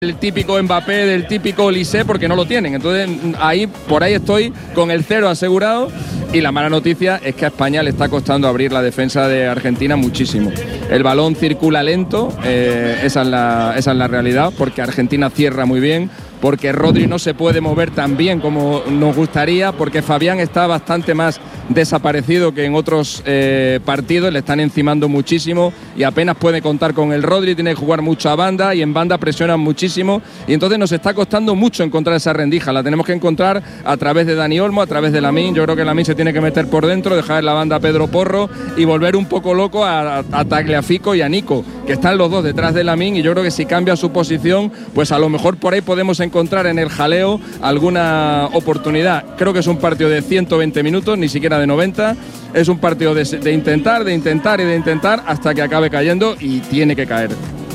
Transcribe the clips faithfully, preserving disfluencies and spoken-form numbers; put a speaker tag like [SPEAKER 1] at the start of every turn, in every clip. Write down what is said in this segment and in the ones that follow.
[SPEAKER 1] el típico Mbappé, del típico Olise, porque no lo tienen. Entonces ahí, por ahí estoy con el cero asegurado. Y la mala noticia es que a España le está costando abrir la defensa de Argentina muchísimo. El balón circula lento, eh, esa es la, esa es la realidad, porque Argentina cierra muy bien, porque Rodri no se puede mover tan bien como nos gustaría, porque Fabián está bastante más desaparecido que en otros eh, partidos, le están encimando muchísimo y apenas puede contar con el Rodri, tiene que jugar mucho a banda y en banda presionan muchísimo y entonces nos está costando mucho encontrar esa rendija, la tenemos que encontrar a través de Dani Olmo, a través de Lamine. Yo creo que Lamine se tiene que meter por dentro, dejar en la banda a Pedro Porro y volver un poco loco a, a, a Tagliafico y a Nico, que están los dos detrás de Lamine, y yo creo que si cambia su posición, pues a lo mejor por ahí podemos encontrar en el jaleo alguna oportunidad. Creo que es un partido de ciento veinte minutos, ni siquiera de noventa, es un partido de, de intentar, de intentar y de intentar hasta que acabe cayendo, y tiene que caer.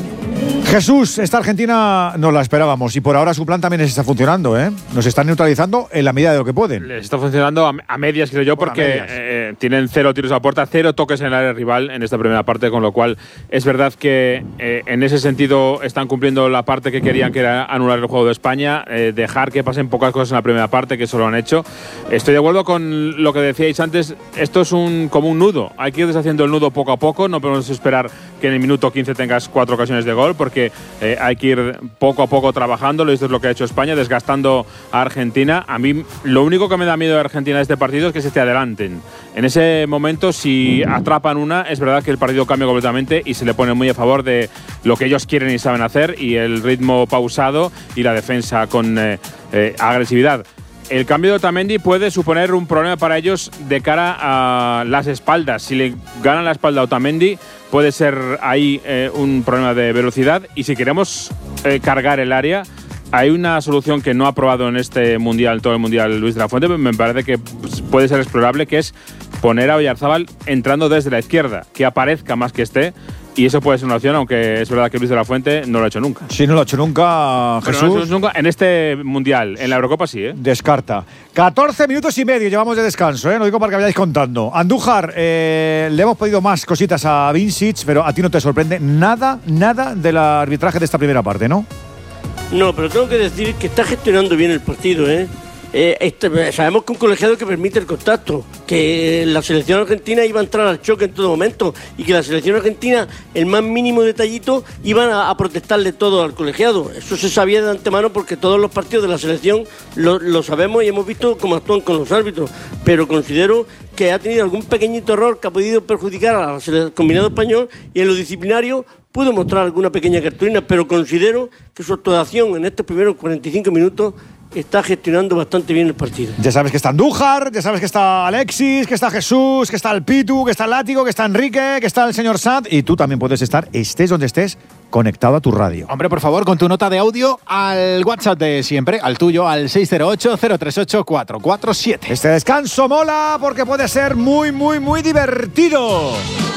[SPEAKER 2] Jesús, esta Argentina no la esperábamos y por ahora su plan también les está funcionando, ¿eh? Nos están neutralizando en la medida de lo que pueden.
[SPEAKER 3] Les está funcionando a, a medias, creo yo, porque eh, tienen cero tiros a puerta, cero toques en el área rival en esta primera parte, con lo cual es verdad que eh, en ese sentido están cumpliendo la parte que querían, que era anular el juego de España, eh, dejar que pasen pocas cosas en la primera parte, que eso lo han hecho. Estoy de acuerdo con lo que decíais antes, esto es un como un nudo, hay que ir deshaciendo el nudo poco a poco, no podemos esperar que en el minuto quince tengas cuatro ocasiones de gol, porque eh, hay que ir poco a poco trabajándolo, y esto es lo que ha hecho España, desgastando a Argentina. A mí lo único que me da miedo de Argentina de este partido es que se te adelanten. En ese momento, si atrapan una, es verdad que el partido cambia completamente y se le pone muy a favor de lo que ellos quieren y saben hacer, y el ritmo pausado y la defensa con eh, eh, agresividad. El cambio de Otamendi puede suponer un problema para ellos de cara a las espaldas. Si le ganan la espalda a Otamendi, puede ser ahí eh, un problema de velocidad. Y si queremos eh, cargar el área, hay una solución que no ha probado en este mundial, todo el mundial, Luis de la Fuente, me parece que puede ser explorable, que es poner a Oyarzábal entrando desde la izquierda, que aparezca más que esté. Y eso puede ser una opción, aunque es verdad que Luis de la Fuente no lo ha hecho nunca.
[SPEAKER 2] Sí, no lo ha hecho nunca, Jesús.
[SPEAKER 3] No lo ha hecho nunca en este mundial. En la Eurocopa sí, ¿eh?
[SPEAKER 2] Descarta. catorce minutos y medio llevamos de descanso, ¿eh? Lo digo para que vayáis contando. Andújar, eh, le hemos pedido más cositas a Vincic, pero a ti no te sorprende nada, nada del arbitraje de esta primera parte, ¿no?
[SPEAKER 4] No, pero tengo que decir que está gestionando bien el partido, ¿eh? Eh, este, sabemos que un colegiado que permite el contacto, que la selección argentina iba a entrar al choque en todo momento, y que la selección argentina, el más mínimo detallito, iban a, a protestarle todo al colegiado. Eso se sabía de antemano, porque todos los partidos de la selección lo, lo sabemos y hemos visto cómo actúan con los árbitros, pero considero que ha tenido algún pequeñito error que ha podido perjudicar al combinado español, y en lo disciplinario pudo mostrar alguna pequeña cartulina, pero considero que su actuación en estos primeros cuarenta y cinco minutos está gestionando bastante bien el partido.
[SPEAKER 2] Ya sabes que está Andújar, ya sabes que está Alexis, que está Jesús, que está el Pitu, que está el Látigo, que está Enrique, que está el señor Sad, y tú también puedes estar, estés donde estés, conectado a tu radio.
[SPEAKER 5] Hombre, por favor, con tu nota de audio al WhatsApp de siempre, al tuyo, al seis cero ocho, cero tres ocho, cuatro cuatro siete.
[SPEAKER 2] Este descanso mola porque puede ser muy, muy, muy divertido.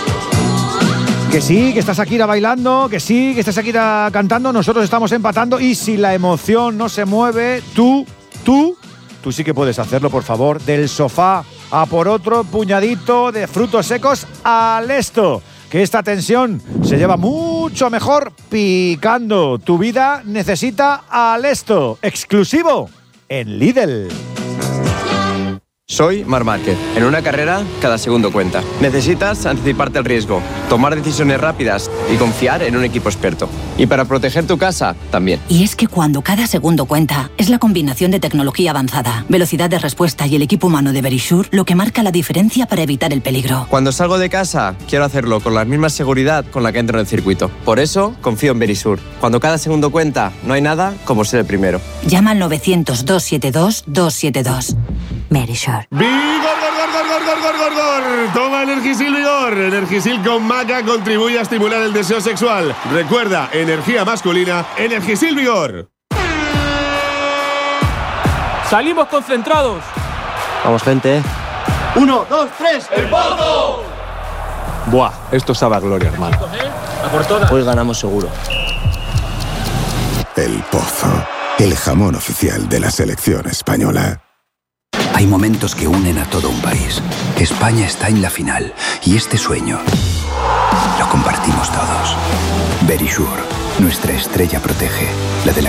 [SPEAKER 2] Que sí, que está Shakira bailando, que sí, que está Shakira cantando, nosotros estamos empatando, y si la emoción no se mueve, tú, tú, tú sí que puedes hacerlo, por favor, del sofá a por otro puñadito de frutos secos al esto, que esta tensión se lleva mucho mejor picando. Tu vida necesita al esto, exclusivo en Lidl.
[SPEAKER 6] Soy Marc Márquez. En una carrera, cada segundo cuenta. Necesitas anticiparte al riesgo, tomar decisiones rápidas y confiar en un equipo experto. Y para proteger tu casa, también.
[SPEAKER 7] Y es que cuando cada segundo cuenta, es la combinación de tecnología avanzada, velocidad de respuesta y el equipo humano de Verisure lo que marca la diferencia para evitar el peligro.
[SPEAKER 6] Cuando salgo de casa, quiero hacerlo con la misma seguridad con la que entro en el circuito. Por eso, confío en Verisure. Cuando cada segundo cuenta, no hay nada como ser el primero.
[SPEAKER 7] Llama al novecientos, doscientos setenta y dos, doscientos setenta y dos. Verisure.
[SPEAKER 8] ¡Vigor, gor, gor, gor, gor, gor, gor, gor! Toma Energisil Vigor. Energisil con maca contribuye a estimular el deseo sexual. Recuerda, energía masculina, Energisil Vigor.
[SPEAKER 9] ¡Salimos concentrados!
[SPEAKER 6] Vamos, gente.
[SPEAKER 4] Uno, dos, tres.
[SPEAKER 9] ¡El Pozo!
[SPEAKER 5] Buah, esto sabe a gloria, hermano.
[SPEAKER 9] A por todas.
[SPEAKER 6] Hoy ganamos seguro.
[SPEAKER 10] El Pozo, el jamón oficial de la selección española.
[SPEAKER 11] Hay momentos que unen a todo un país. España está en la final y este sueño lo compartimos todos. Verisure, Nuestra estrella protege, la de la